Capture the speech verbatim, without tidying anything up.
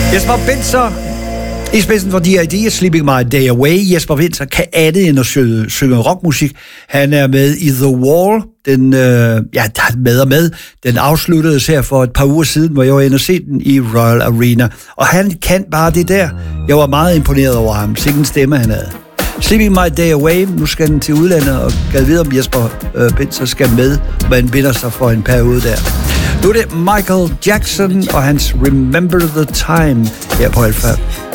Jesper Binzer i spidsen for D I D, Sleeping My Day Away. Jesper Binzer kan andet end at synge, synge rockmusik. Han er med i The Wall. Den, øh, ja, der er med og med. Den afsluttedes her for et par uger siden, hvor jeg var inde og se den i Royal Arena. Og han kan bare det der. Jeg var meget imponeret over ham. Sikken stemme han havde. Sleeping My Day Away. Nu skal den til udlandet, og gad vide, om Jesper øh, Binzer skal med, men binder sig for en periode der. Nu er det Michael Jackson og hans Remember the Time her på Alfa.